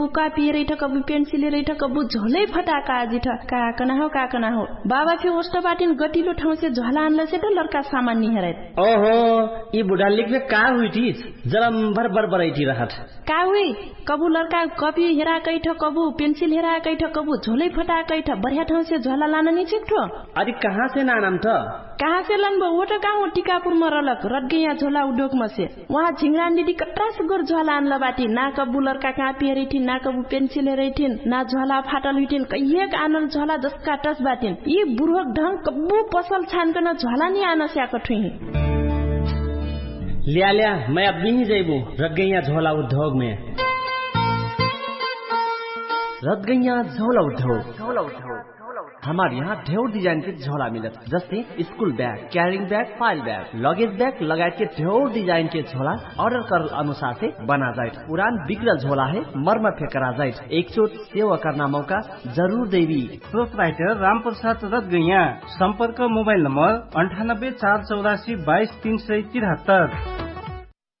कापी रैठ कबु पेन्सिल रैठ कबु झोलै फटाका जिठ काकना हो बाबा फे होस्ट बाटिन गटिलो ठाउँ से झोला आनला से त लड़का सामान नि हेरै ओहो ई बुढा लिखबे का हुइठी जरम भर बरैठी रहत का हुई कबु लड़का कपी हेरा कैठ कबु पेन्सिल हेरा कैठ कबु झोलै फटा कैठ बढ़िया ठाउँ से झोला लान नि छिक्ठो अरे कहाँ से नाम त कहाँ से लन वो त गाउँ टिकापुर में रलक रटगैया झोला उद्योग में से वहाँ झिंगरा दीदी कट्रास गोर झोला आनला बाटी ना कबु लड़का कापी हेरैठी ना कबु पेन्सिल हेरैठिन ना झोला फाटल हुइठिन कहिएक आनल झोला जसका टस बाटिन यी बुढोक ढंग कबु पसल छानकन झोला नि आन स्याक ठुही लिया मैं अब नहीं जाइबू रटगैया झोला उद्योग में रटगैया झोला उद्योग हमारे यहाँ ढेर डिजाइन के झोला मिलत जैसे school bag carrying bag file bag luggage bag लगायत के ढेर डिजाइन के झोला ऑर्डर कर अनुसार से बना जाए पुरान बिगड़ल झोला है मरम्मत करा जाए एक चोट सेवा करना मौका जरूर देवी प्रोपराइटर रामप्रसाद रटगैया संपर्क मोबाइल नंबर 98 484 22 373